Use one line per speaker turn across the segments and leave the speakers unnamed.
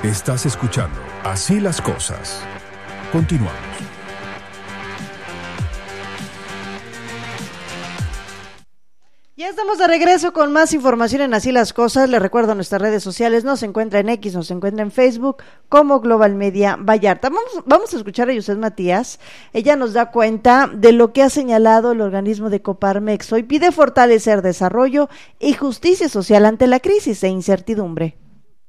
Estás escuchando Así las Cosas. Continuamos.
Ya estamos de regreso con más información en Así las Cosas. Les recuerdo nuestras redes sociales, nos encuentra en X, nos encuentra en Facebook como Global Media Vallarta. Vamos a escuchar a Yusef Matías. Ella nos da cuenta de lo que ha señalado el organismo de Coparmex. Hoy pide fortalecer desarrollo y justicia social ante la crisis e incertidumbre.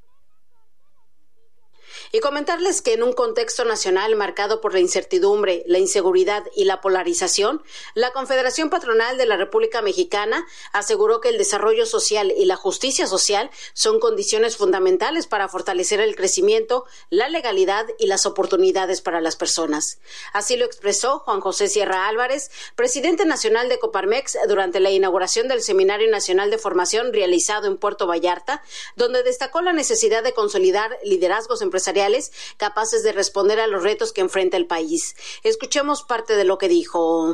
Y comentarles que en un contexto nacional marcado por la incertidumbre, la inseguridad y la polarización, la Confederación Patronal de la República Mexicana aseguró que el desarrollo social y la justicia social son condiciones fundamentales para fortalecer el crecimiento, la legalidad y las oportunidades para las personas. Así lo expresó Juan José Sierra Álvarez, presidente nacional de Coparmex, durante la inauguración del Seminario Nacional de Formación realizado en Puerto Vallarta, donde destacó la necesidad de consolidar liderazgos empresariales capaces de responder a los retos que enfrenta el país. Escuchemos parte de lo que dijo.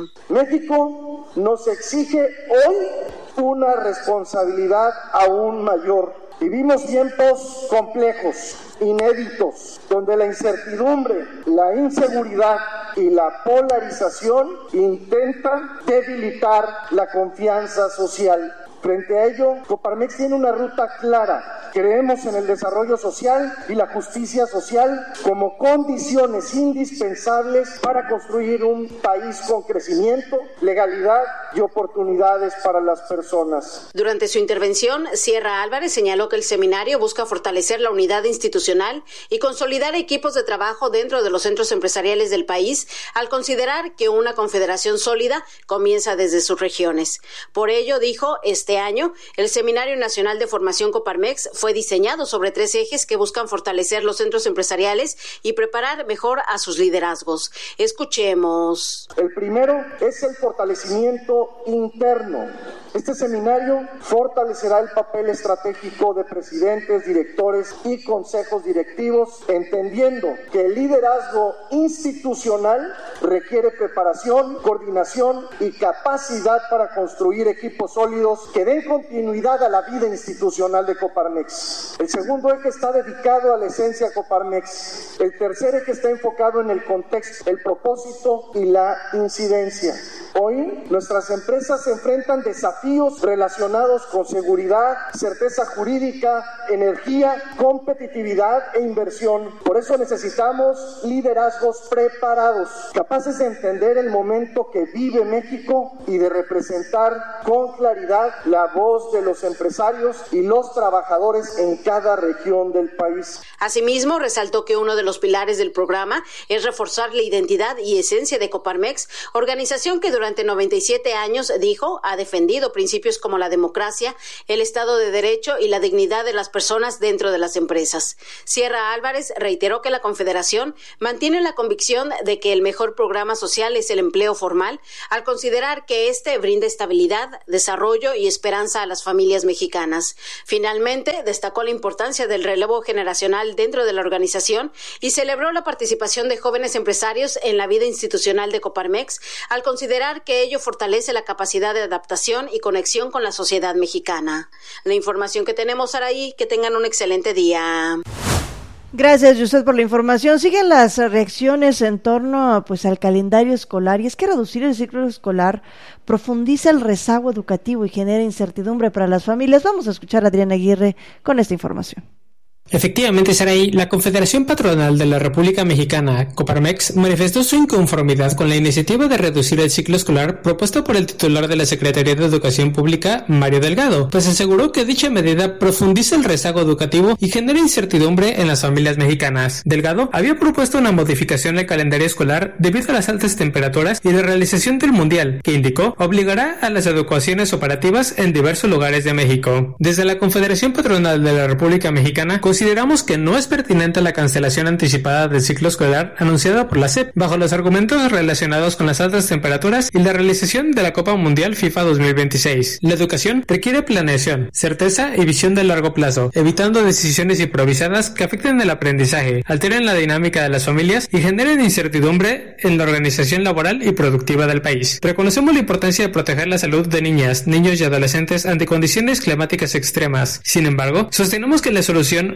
México nos exige hoy una responsabilidad aún mayor. Vivimos tiempos complejos, inéditos, donde la incertidumbre, la inseguridad y la polarización intentan debilitar la confianza social. Frente a ello, Coparmex tiene una ruta clara. Creemos en el desarrollo social y la justicia social como condiciones indispensables para construir un país con crecimiento, legalidad y oportunidades para las personas.
Durante su intervención, Sierra Álvarez señaló que el seminario busca fortalecer la unidad institucional y consolidar equipos de trabajo dentro de los centros empresariales del país, al considerar que una confederación sólida comienza desde sus regiones. Por ello, dijo, este año, el Seminario Nacional de Formación Coparmex fue diseñado sobre 3 ejes que buscan fortalecer los centros empresariales y preparar mejor a sus liderazgos. Escuchemos.
El primero es el fortalecimiento interno. Este seminario fortalecerá el papel estratégico de presidentes, directores y consejos directivos, entendiendo que el liderazgo institucional requiere preparación, coordinación y capacidad para construir equipos sólidos que den continuidad a la vida institucional de Coparmex. El segundo eje está dedicado a la esencia Coparmex. El tercer eje está enfocado en el contexto, el propósito y la incidencia. Hoy, nuestras empresas se enfrentan desafíos relacionados con seguridad, certeza jurídica, energía, competitividad e inversión. Por eso necesitamos liderazgos preparados, capaces de entender el momento que vive México y de representar con claridad la voz de los empresarios y los trabajadores en cada región del país.
Asimismo, resaltó que uno de los pilares del programa es reforzar la identidad y esencia de Coparmex, organización que durante 97 años, dijo, ha defendido principios como la democracia, el Estado de Derecho y la dignidad de las personas dentro de las empresas. Sierra Álvarez reiteró que la Confederación mantiene la convicción de que el mejor programa social es el empleo formal, al considerar que este brinda estabilidad, desarrollo y esperanza a las familias mexicanas. Finalmente, destacó la importancia del relevo generacional dentro de la organización y celebró la participación de jóvenes empresarios en la vida institucional de Coparmex, al considerar que ello fortalece la capacidad de adaptación y conexión con la sociedad mexicana. La información que tenemos, Araí, que tengan un excelente día.
Gracias, Yusef, por la información. Siguen las reacciones en torno al calendario escolar, y es que reducir el ciclo escolar profundiza el rezago educativo y genera incertidumbre para las familias. Vamos a escuchar a Adriana Aguirre con esta información.
Efectivamente, Saraí, la Confederación Patronal de la República Mexicana, Coparmex, manifestó su inconformidad con la iniciativa de reducir el ciclo escolar propuesta por el titular de la Secretaría de Educación Pública, Mario Delgado, pues aseguró que dicha medida profundiza el rezago educativo y genera incertidumbre en las familias mexicanas. Delgado había propuesto una modificación del calendario escolar debido a las altas temperaturas y la realización del Mundial, que indicó obligará a las adecuaciones operativas en diversos lugares de México. Desde la Confederación Patronal de la República Mexicana, consideramos que no es pertinente la cancelación anticipada del ciclo escolar anunciada por la SEP, bajo los argumentos relacionados con las altas temperaturas y la realización de la Copa Mundial FIFA 2026. La educación requiere planeación, certeza y visión de largo plazo, evitando decisiones improvisadas que afecten el aprendizaje, alteren la dinámica de las familias y generen incertidumbre en la organización laboral y productiva del país. Reconocemos la importancia de proteger la salud de niñas, niños y adolescentes ante condiciones climáticas extremas. Sin embargo, sostenemos que la solución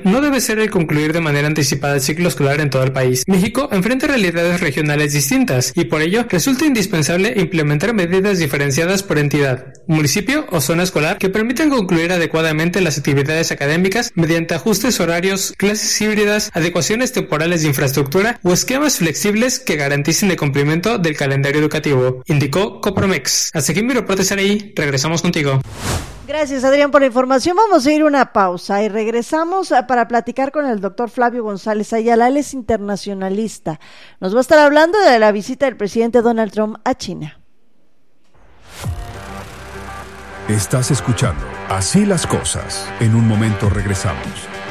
no debe ser el concluir de manera anticipada el ciclo escolar en todo el país. México enfrenta realidades regionales distintas y por ello resulta indispensable implementar medidas diferenciadas por entidad, municipio o zona escolar que permitan concluir adecuadamente las actividades académicas mediante ajustes horarios, clases híbridas, adecuaciones temporales de infraestructura o esquemas flexibles que garanticen el cumplimiento del calendario educativo, indicó Coparmex. Hasta aquí mi reporte, Saraí. Regresamos contigo.
Gracias, Adrián, por la información. Vamos a ir a una pausa y regresamos para platicar con el doctor Flavio González Ayala. Él es internacionalista. Nos va a estar hablando de la visita del presidente Donald Trump a China.
Estás escuchando Así las Cosas. En un momento regresamos.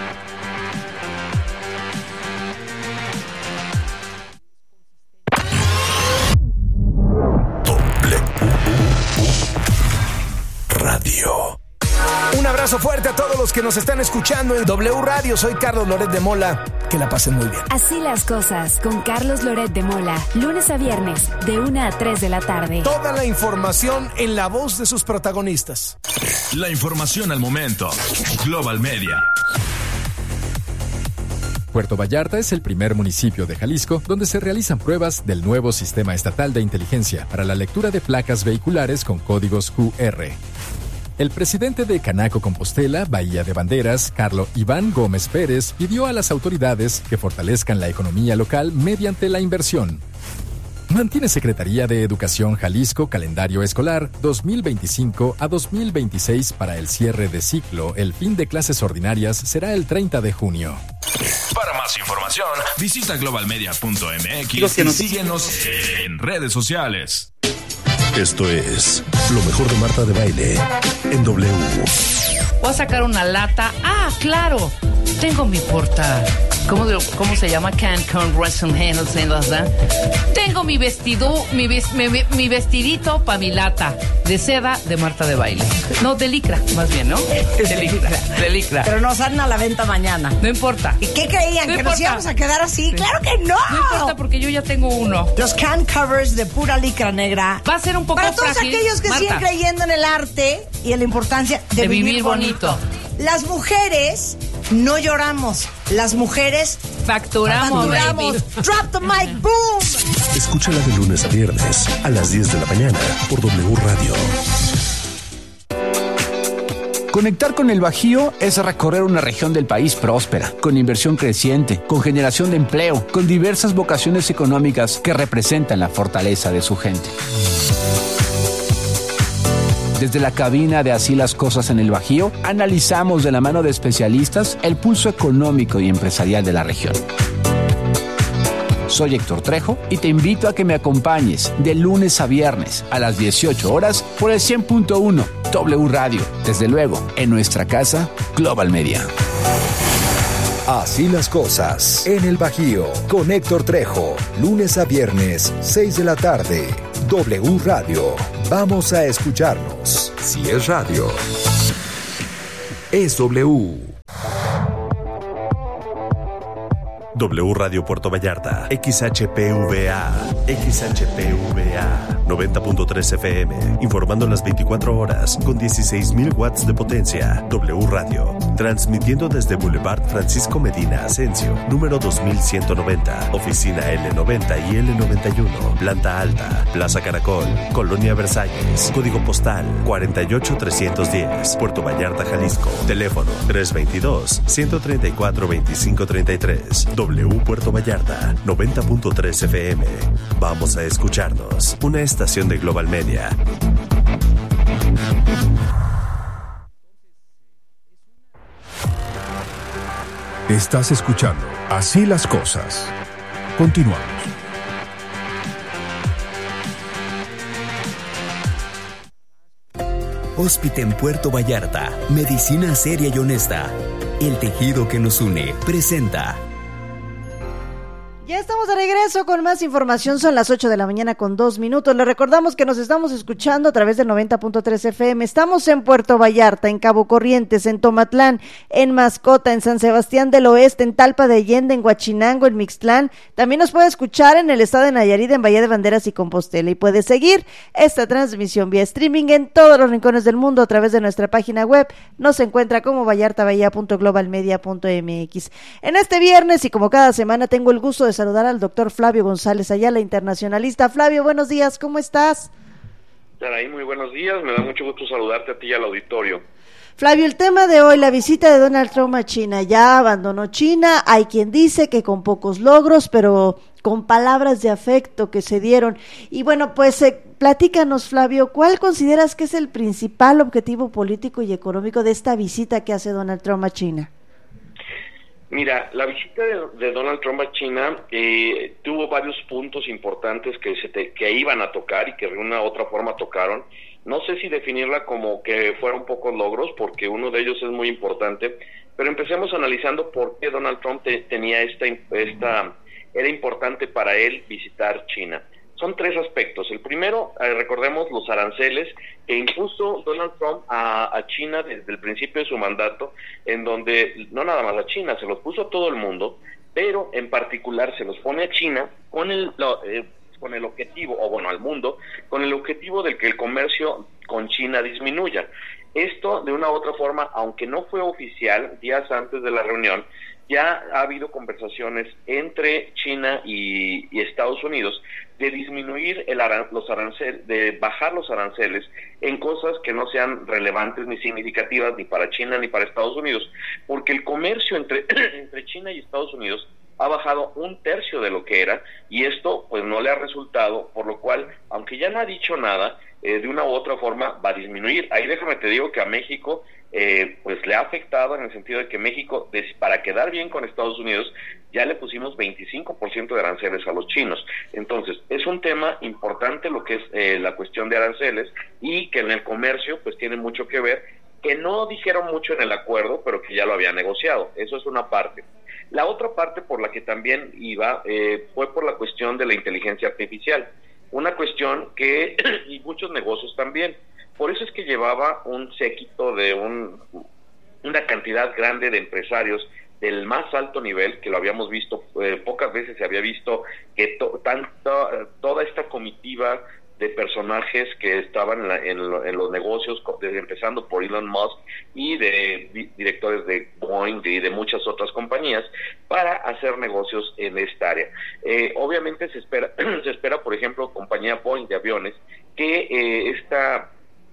Radio. Un abrazo fuerte a todos los que nos están escuchando en W Radio. Soy Carlos Loret de Mola. Que la pasen muy bien.
Así las cosas con Carlos Loret de Mola. Lunes a viernes de 1 a 3 de la tarde.
Toda la información en la voz de sus protagonistas.
La información al momento. Global Media.
Puerto Vallarta es el primer municipio de Jalisco donde se realizan pruebas del nuevo sistema estatal de inteligencia para la lectura de placas vehiculares con códigos QR. El presidente de Canaco Compostela, Bahía de Banderas, Carlo Iván Gómez Pérez, pidió a las autoridades que fortalezcan la economía local mediante la inversión. Mantiene Secretaría de Educación Jalisco calendario escolar 2025 a 2026 para el cierre de ciclo. El fin de clases ordinarias será el 30 de junio.
Para más información, visita globalmedia.mx y síguenos en redes sociales.
Esto es lo mejor de Marta de Baile en W.
Voy a sacar una lata. Ah, claro. Tengo mi porta. ¿Cómo se llama? Cancun Wrestling Handles, ¿verdad? Tengo mi vestido, mi vestidito para mi lata de seda de Marta de Baile. No, de licra, más bien, ¿no? De licra.
Pero nos salen a la venta mañana.
No importa.
¿Y qué creían?
No
¿Que nos íbamos a quedar así? Sí. ¡Claro que no!
No importa porque yo ya tengo uno.
Los can covers de pura licra negra.
Va a ser un poco
para todos
frágil,
aquellos que
Marta,
siguen creyendo en el arte y en la importancia de vivir bonito. Las mujeres no lloramos. Las mujeres
facturamos.
Drop the mic, boom.
Escúchala de lunes a viernes a las 10 de la mañana por W Radio.
Conectar con el Bajío es recorrer una región del país próspera, con inversión creciente, con generación de empleo, con diversas vocaciones económicas que representan la fortaleza de su gente. Desde la cabina de Así las Cosas en el Bajío, analizamos de la mano de especialistas el pulso económico y empresarial de la región. Soy Héctor Trejo y te invito a que me acompañes de lunes a viernes a las 18 horas por el 100.1 W Radio, desde luego en nuestra casa Global Media.
Así las Cosas en el Bajío con Héctor Trejo, lunes a viernes 6 de la tarde. W Radio. Vamos a escucharnos. Si es radio, es W.
W Radio Puerto Vallarta, XHPVA, 90.3 FM, informando las 24 horas con 16,000 watts de potencia. W Radio, transmitiendo desde Boulevard Francisco Medina Asensio, número 2190, oficina L90 y L91, planta alta, Plaza Caracol, Colonia Versalles, código postal 48310, Puerto Vallarta, Jalisco, teléfono 322-134-2533. W Puerto Vallarta, 90.3 FM. Vamos a escucharnos. Una estación de Global Media.
Estás escuchando Así las Cosas. Continuamos.
Hospital Puerto Vallarta. Medicina seria y honesta. El tejido que nos une presenta.
Ya estamos de regreso con más información, son las 8 de la mañana con 2 minutos. Les recordamos que nos estamos escuchando a través del 90.3 FM. Estamos en Puerto Vallarta, en Cabo Corrientes, en Tomatlán, en Mascota, en San Sebastián del Oeste, en Talpa de Allende, en Huachinango, en Mixtlán. También nos puede escuchar en el estado de Nayarit, en Bahía de Banderas y Compostela. Y puede seguir esta transmisión vía streaming en todos los rincones del mundo a través de nuestra página web. Nos encuentra como vallartabahía.globalmedia.mx. En este viernes y como cada semana tengo el gusto de saludar al doctor Flavio González Ayala, internacionalista. Flavio, buenos días, ¿cómo estás?
Saraí, muy buenos días, me da mucho gusto saludarte a ti y al auditorio.
Flavio, el tema de hoy, la visita de Donald Trump a China. Ya abandonó China, hay quien dice que con pocos logros, pero con palabras de afecto que se dieron. Y bueno, pues platícanos, Flavio, ¿cuál consideras que es el principal objetivo político y económico de esta visita que hace Donald Trump a China?
Mira, la visita de Donald Trump a China tuvo varios puntos importantes que iban a tocar y que de una u otra forma tocaron. No sé si definirla como que fueron pocos logros, porque uno de ellos es muy importante, pero empecemos analizando por qué Donald Trump tenía era importante para él visitar China. Son tres aspectos. El primero, recordemos los aranceles que impuso Donald Trump a China desde el principio de su mandato, en donde no nada más a China, se los puso a todo el mundo, pero en particular se los pone a China con el objetivo, o bueno, al mundo, con el objetivo de que el comercio con China disminuya. Esto, de una u otra forma, aunque no fue oficial, días antes de la reunión, ya ha habido conversaciones entre China y Estados Unidos de disminuir los aranceles, de bajar los aranceles en cosas que no sean relevantes ni significativas ni para China ni para Estados Unidos, porque el comercio entre China y Estados Unidos ha bajado 1/3 de lo que era, y esto pues no le ha resultado, por lo cual, aunque ya no ha dicho nada, de una u otra forma va a disminuir. Ahí déjame te digo que a México pues le ha afectado en el sentido de que México, para quedar bien con Estados Unidos, ya le pusimos 25% de aranceles a los chinos. Entonces, es un tema importante lo que es la cuestión de aranceles, y que en el comercio pues tiene mucho que ver, que no dijeron mucho en el acuerdo, pero que ya lo habían negociado. Eso es una parte. La otra parte por la que también iba fue por la cuestión de la inteligencia artificial, una cuestión que, y muchos negocios también. Por eso es que llevaba un séquito de una cantidad grande de empresarios del más alto nivel, que lo habíamos visto, pocas veces se había visto que toda esta comitiva de personajes que estaban en los negocios, empezando por Elon Musk y de directores de Boeing y de muchas otras compañías, para hacer negocios en esta área. Obviamente se espera, por ejemplo, compañía Boeing de aviones, que esta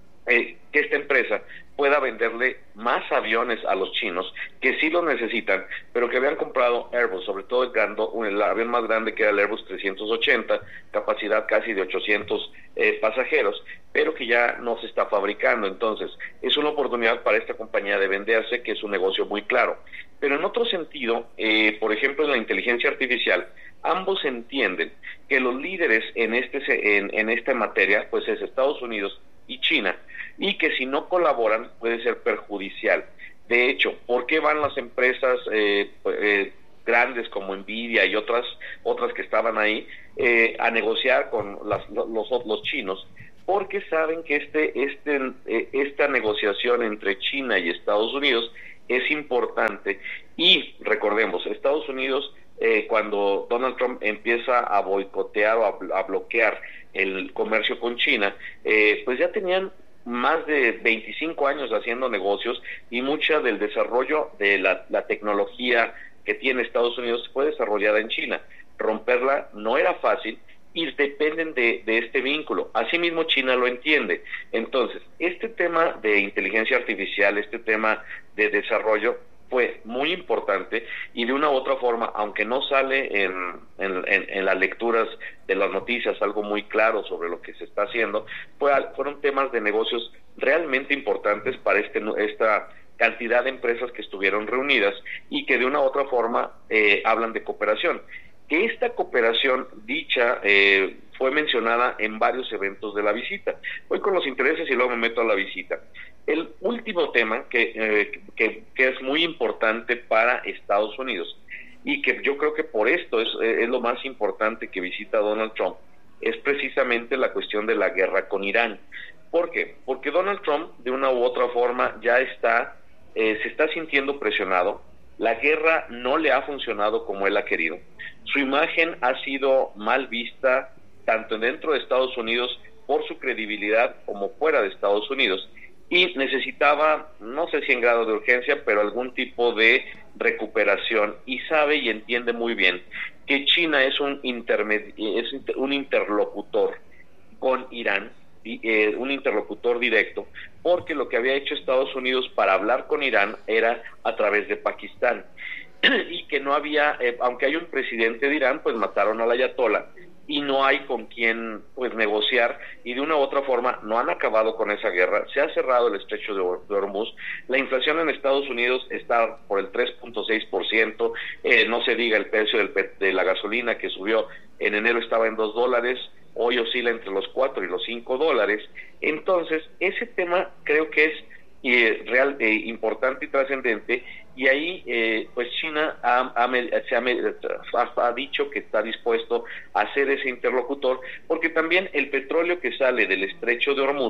empresa pueda venderle más aviones a los chinos, que sí los necesitan, pero que habían comprado Airbus, sobre todo el avión más grande, que era el Airbus 380, capacidad casi de 800 pasajeros, pero que ya no se está fabricando. Entonces, es una oportunidad para esta compañía de venderse, que es un negocio muy claro. Pero en otro sentido, por ejemplo, en la inteligencia artificial, ambos entienden que los líderes en esta materia, pues es Estados Unidos y China, y que si no colaboran puede ser perjudicial. De hecho, ¿por qué van las empresas grandes como Nvidia y otras que estaban ahí a negociar con los chinos? Porque saben que esta negociación entre China y Estados Unidos es importante. Y recordemos, Estados Unidos, cuando Donald Trump empieza a boicotear o a bloquear el comercio con China, pues ya tenían más de 25 años haciendo negocios, y mucha del desarrollo de la tecnología que tiene Estados Unidos fue desarrollada en China. Romperla no era fácil, y dependen de este vínculo. Asimismo, China lo entiende. Entonces, este tema de inteligencia artificial, este tema de desarrollo, fue muy importante, y de una u otra forma, aunque no sale en las lecturas de las noticias algo muy claro sobre lo que se está haciendo, fueron temas de negocios realmente importantes para esta cantidad de empresas que estuvieron reunidas, y que de una u otra forma hablan de cooperación. Que esta cooperación dicha fue mencionada en varios eventos de la visita. Voy con los intereses y luego me meto a la visita. El último tema que es muy importante para Estados Unidos y que yo creo que por esto es lo más importante que visita Donald Trump, es precisamente la cuestión de la guerra con Irán. ¿Por qué? Porque Donald Trump, de una u otra forma, ya se está sintiendo presionado. La guerra no le ha funcionado como él ha querido. Su imagen ha sido mal vista tanto dentro de Estados Unidos por su credibilidad como fuera de Estados Unidos, y necesitaba, no sé si en grado de urgencia, pero algún tipo de recuperación, y sabe y entiende muy bien que China es un interlocutor con Irán, un interlocutor directo, porque lo que había hecho Estados Unidos para hablar con Irán era a través de Pakistán, y que no había, aunque hay un presidente de Irán, pues mataron al ayatolá, y no hay con quien pues negociar, y de una u otra forma no han acabado con esa guerra. Se ha cerrado el estrecho de Hormuz. La inflación en Estados Unidos está por el 3.6%, no se diga el precio de la gasolina, que subió en enero, estaba en $2, hoy oscila entre los $4 y los $5. Entonces ese tema creo que es importante y trascendente, y ahí pues China ha dicho que está dispuesto a ser ese interlocutor, porque también el petróleo que sale del estrecho de Hormuz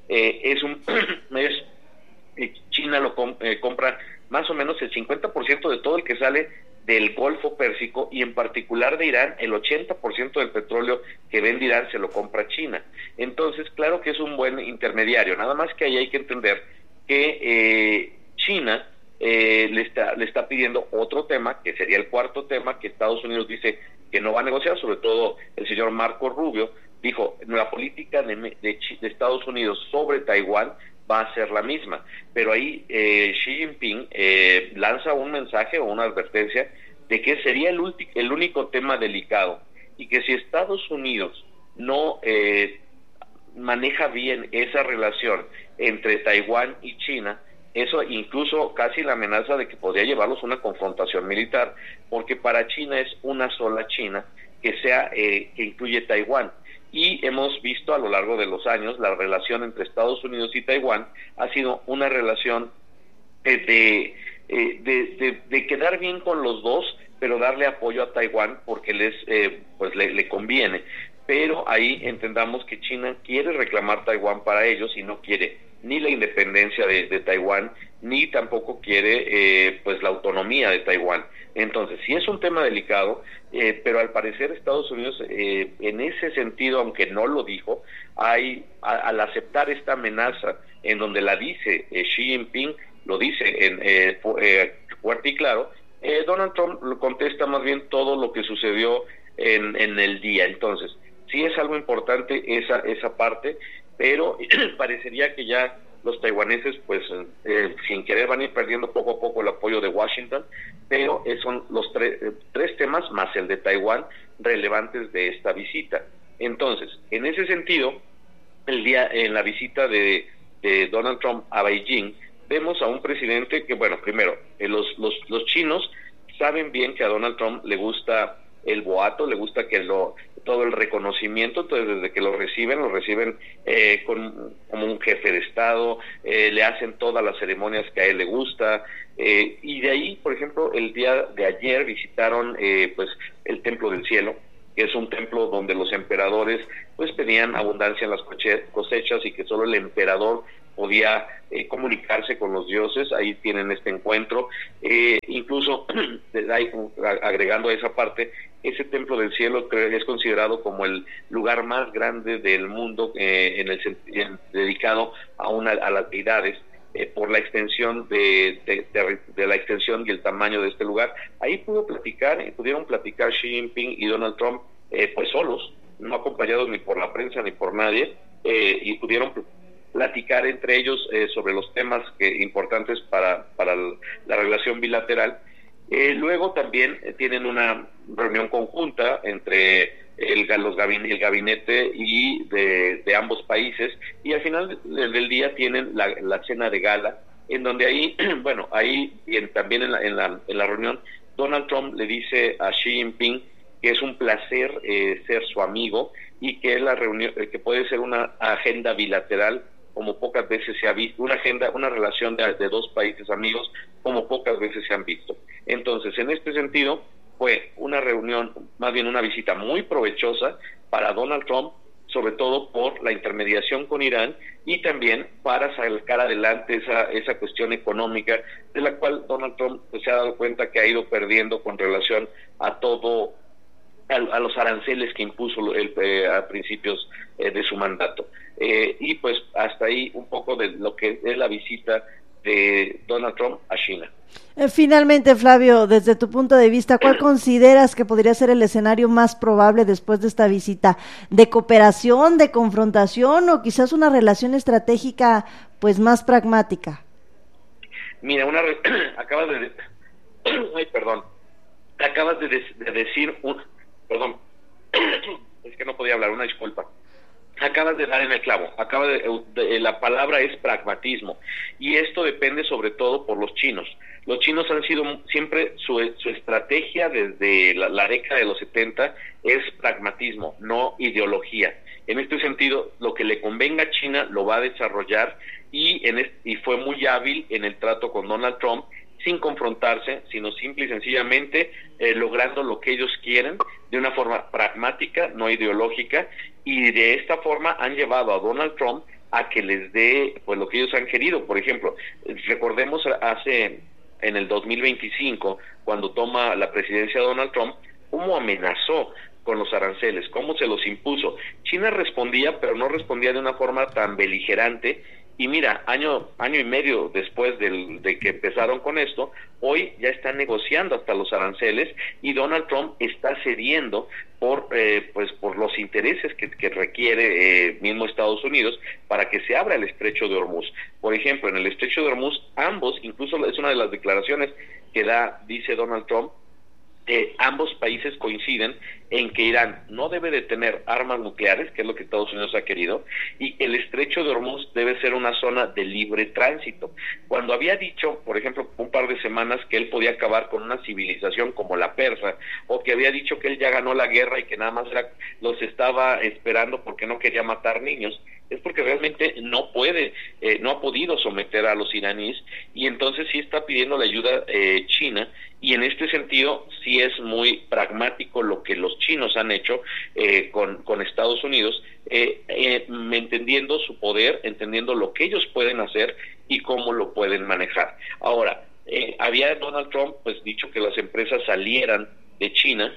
China lo compra más o menos el 50% de todo el que sale del Golfo Pérsico, y en particular de Irán, el 80% del petróleo que vende Irán se lo compra China. Entonces, claro que es un buen intermediario, nada más que ahí hay que entender que China le está pidiendo otro tema, que sería el cuarto tema, que Estados Unidos dice que no va a negociar. Sobre todo el señor Marco Rubio dijo, la política de Estados Unidos sobre Taiwán va a ser la misma, pero ahí Xi Jinping lanza un mensaje o una advertencia de que sería el único tema delicado, y que si Estados Unidos no maneja bien esa relación entre Taiwán y China, eso incluso casi la amenaza de que podría llevarlos a una confrontación militar, porque para China es una sola China que incluye Taiwán. Y hemos visto a lo largo de los años la relación entre Estados Unidos y Taiwán ha sido una relación de quedar bien con los dos, pero darle apoyo a Taiwán porque le conviene. Pero ahí entendamos que China quiere reclamar Taiwán para ellos, y no quiere ni la independencia de Taiwán, ni tampoco quiere pues la autonomía de Taiwán. Entonces sí es un tema delicado, pero al parecer Estados Unidos en ese sentido, aunque no lo dijo, al aceptar esta amenaza en donde la dice Xi Jinping, lo dice fuerte y claro, Donald Trump contesta más bien todo lo que sucedió en el día. Entonces sí es algo importante esa parte, pero parecería que ya los taiwaneses pues sin querer van a ir perdiendo poco a poco el apoyo de Washington, pero son los tres temas más el de Taiwán relevantes de esta visita. Entonces, en ese sentido, en la visita de Donald Trump a Beijing, vemos a un presidente que, bueno, primero, los chinos saben bien que a Donald Trump le gusta el boato, le gusta que todo el reconocimiento. Entonces desde que lo reciben como un jefe de Estado, le hacen todas las ceremonias que a él le gusta, y de ahí, por ejemplo, el día de ayer visitaron pues el Templo del Cielo, que es un templo donde los emperadores pues pedían abundancia en las cosechas, y que solo el emperador podía comunicarse con los dioses. Ahí tienen este encuentro, incluso agregando a esa parte, ese Templo del Cielo es considerado como el lugar más grande del mundo dedicado a las deidades, por la extensión de la extensión y el tamaño de este lugar. Ahí pudieron platicar Xi Jinping y Donald Trump pues solos, no acompañados ni por la prensa ni por nadie, y pudieron platicar entre ellos sobre los temas importantes para la relación bilateral. Luego también tienen una reunión conjunta entre el gabinete y de ambos países, y al final del día tienen la cena de gala, en donde ahí, bueno, también en la reunión, Donald Trump le dice a Xi Jinping que es un placer ser su amigo, y que la reunión que puede ser una agenda bilateral como pocas veces se ha visto, una relación de dos países amigos como pocas veces se han visto. Entonces, en este sentido, fue una reunión, más bien una visita muy provechosa para Donald Trump, sobre todo por la intermediación con Irán y también para sacar adelante esa cuestión económica de la cual Donald Trump pues, se ha dado cuenta que ha ido perdiendo con relación a los aranceles que impuso a principios de su mandato. Y pues hasta ahí un poco de lo que es la visita de Donald Trump a China.
Finalmente, Flavio, desde tu punto de vista, ¿cuál consideras que podría ser el escenario más probable después de esta visita? ¿De cooperación, de confrontación o quizás una relación estratégica pues más pragmática?
Mira, acabas de decir perdón, es que no podía hablar, una disculpa. Acabas de dar en el clavo, la palabra es pragmatismo, y esto depende sobre todo por los chinos. Los chinos han sido siempre, su estrategia desde la década de los 70 es pragmatismo, no ideología. En este sentido, lo que le convenga a China lo va a desarrollar y fue muy hábil en el trato con Donald Trump, sin confrontarse, sino simple y sencillamente logrando lo que ellos quieren de una forma pragmática, no ideológica, y de esta forma han llevado a Donald Trump a que les dé pues lo que ellos han querido. Por ejemplo, recordemos en el 2025, cuando toma la presidencia Donald Trump, cómo amenazó con los aranceles, cómo se los impuso. China respondía, pero no respondía de una forma tan beligerante. Y mira, año y medio después de que empezaron con esto, hoy ya están negociando hasta los aranceles y Donald Trump está cediendo por los intereses que requiere mismo Estados Unidos para que se abra el estrecho de Hormuz. Por ejemplo, en el estrecho de Hormuz, incluso es una de las declaraciones que dice Donald Trump, ambos países coinciden en que Irán no debe de tener armas nucleares, que es lo que Estados Unidos ha querido, y que el estrecho de Hormuz debe ser una zona de libre tránsito. Cuando había dicho, por ejemplo, un par de semanas que él podía acabar con una civilización como la persa, o que había dicho que él ya ganó la guerra y que nada más los estaba esperando porque no quería matar niños, es porque realmente no ha podido someter a los iraníes, y entonces sí está pidiendo la ayuda China, y en este sentido sí es muy pragmático lo que los chinos han hecho con Estados Unidos, entendiendo su poder, entendiendo lo que ellos pueden hacer y cómo lo pueden manejar. Ahora, había Donald Trump pues dicho que las empresas salieran de China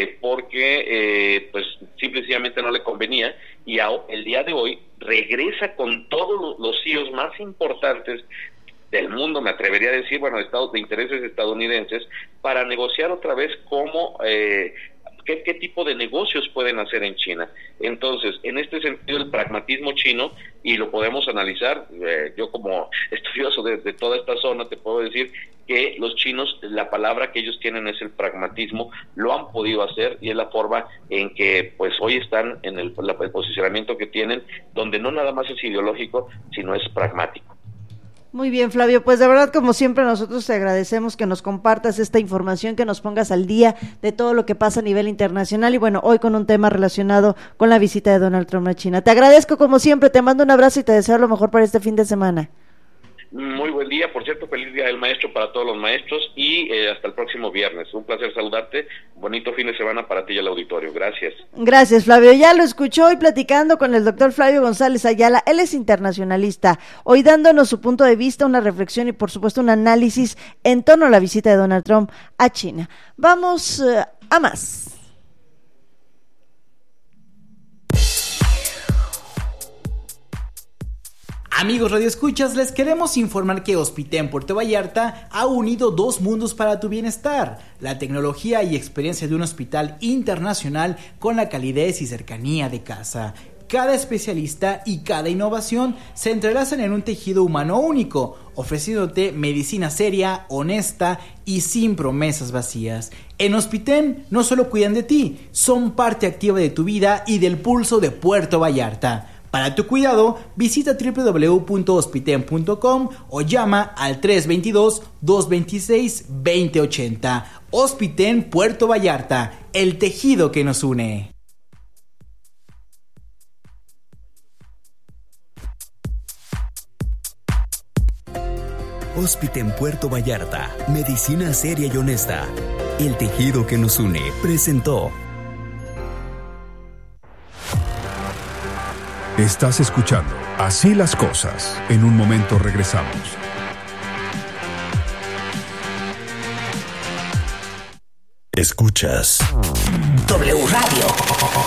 porque pues simplemente no le convenía, y el día de hoy regresa con todos los CEOs más importantes del mundo, me atrevería a decir, de intereses estadounidenses, para negociar otra vez cómo qué tipo de negocios pueden hacer en China. Entonces, en este sentido, el pragmatismo chino, y lo podemos analizar, yo como estudioso de toda esta zona te puedo decir que los chinos, la palabra que ellos tienen es el pragmatismo, lo han podido hacer, y es la forma en que pues hoy están en el posicionamiento que tienen, donde no nada más es ideológico, sino es pragmático.
Muy bien, Flavio, pues de verdad, como siempre, nosotros te agradecemos que nos compartas esta información, que nos pongas al día de todo lo que pasa a nivel internacional, y bueno, hoy con un tema relacionado con la visita de Donald Trump a China. Te agradezco como siempre, te mando un abrazo y te deseo lo mejor para este fin de semana.
Muy buen día, por cierto, feliz día del maestro para todos los maestros, y hasta el próximo viernes. Un placer saludarte, bonito fin de semana para ti y el auditorio. Gracias.
Gracias, Flavio. Ya lo escuchó hoy platicando con el doctor Flavio González Ayala. Él es internacionalista, hoy dándonos su punto de vista, una reflexión y por supuesto un análisis en torno a la visita de Donald Trump a China. Vamos a más.
Amigos radioescuchas, les queremos informar que Hospitén Puerto Vallarta ha unido dos mundos para tu bienestar: la tecnología y experiencia de un hospital internacional con la calidez y cercanía de casa. Cada especialista y cada innovación se entrelazan en un tejido humano único, ofreciéndote medicina seria, honesta y sin promesas vacías. En Hospitén no solo cuidan de ti, son parte activa de tu vida y del pulso de Puerto Vallarta. Para tu cuidado, visita www.hospiten.com o llama al 322-226-2080. Hospitén Puerto Vallarta, el tejido que nos une.
Hospitén Puerto Vallarta, medicina seria y honesta. el tejido que nos une, presentó.
Estás escuchando Así las cosas. En un momento regresamos.
Escuchas
W Radio.